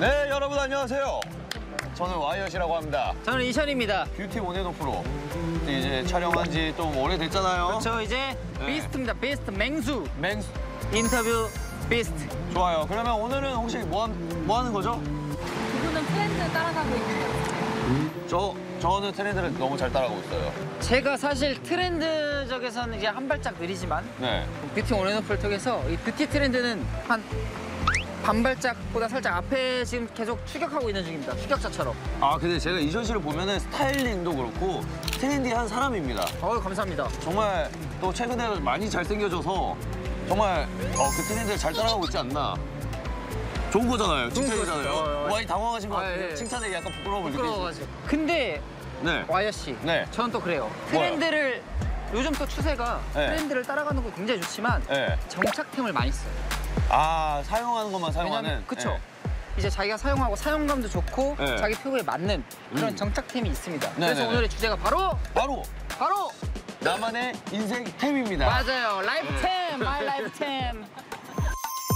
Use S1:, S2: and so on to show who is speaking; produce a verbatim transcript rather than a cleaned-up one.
S1: 네, 여러분 안녕하세요. 저는 와이엇이라고 합니다.
S2: 저는 이션입니다.
S1: 뷰티 온앤오프로 이제 촬영한 지 좀 오래됐잖아요.
S2: 저 이제
S1: 네.
S2: 비스트입니다. 비스트 맹수
S1: 맹수.
S2: 인터뷰 비스트.
S1: 좋아요. 그러면 오늘은 혹시 뭐, 한, 뭐 하는 거죠?
S3: 두 분은 트렌드 따라가고 있는 것 같아요.
S1: 저, 저는 트렌드를 너무 잘 따라가고 있어요.
S2: 제가 사실 트렌드적에서는 이제 한 발짝 느리지만
S1: 네.
S2: 뷰티 온앤오프를 통해서 이 뷰티 트렌드는 한 반발짝보다 살짝 앞에 지금 계속 추격하고 있는 중입니다. 추격자처럼.
S1: 아, 근데 제가 이션 씨를 보면은 스타일링도 그렇고 트렌디한 사람입니다.
S2: 어우, 감사합니다.
S1: 정말 또 최근에 많이 잘생겨져서 정말 어, 그 트렌드를 잘 따라가고 있지 않나. 좋은 거잖아요.
S2: 좋은
S1: 칭찬이잖아요.
S2: 거죠. 어, 어.
S1: 많이 당황하신 것
S2: 아,
S1: 같아요.
S2: 예.
S1: 칭찬에 약간 부끄러움을 느끼시죠.
S2: 부끄러워가지고. 근데
S1: 네.
S2: 와이어 씨,
S1: 네.
S2: 저는 또 그래요. 트렌드를 요즘 또 추세가
S1: 네.
S2: 트렌드를 따라가는 거 굉장히 좋지만
S1: 네.
S2: 정착템을 많이 써요.
S1: 아, 사용하는 것만 사용하는.
S2: 왜냐면 그쵸.
S1: 네.
S2: 이제 자기가 사용하고 사용감도 좋고
S1: 네.
S2: 자기 피부에 맞는 그런
S1: 음.
S2: 정착템이 있습니다.
S1: 네,
S2: 그래서
S1: 네, 네.
S2: 오늘의 주제가 바로
S1: 바로
S2: 바로
S1: 나만의 인생 템입니다.
S2: 맞아요. 라이프템, 마이 라이프템.